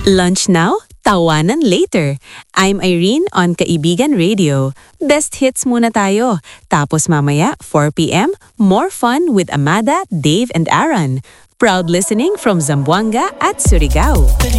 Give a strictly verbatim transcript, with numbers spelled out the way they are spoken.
Lunch now, tawanan later. I'm Irene on Kaibigan Radio. Best hits muna tayo. Tapos mamaya, four p m, more fun with Amada, Dave and Aaron. Proud listening from Zamboanga at Surigao.